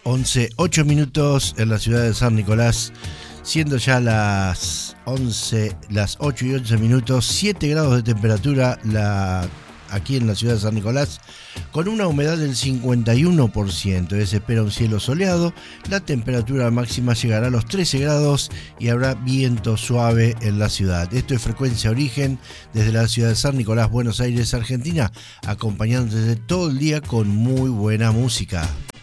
11, 8 minutos en la ciudad de San Nicolás, siendo ya las 11, las 8 y 11 minutos, 7 grados de temperatura aquí en la ciudad de San Nicolás, con una humedad del 51%. Se espera un cielo soleado, la temperatura máxima llegará a los 13 grados y habrá viento suave en la ciudad. Esto es Frecuencia Origen desde la ciudad de San Nicolás, Buenos Aires, Argentina, acompañándote todo el día con muy buena música.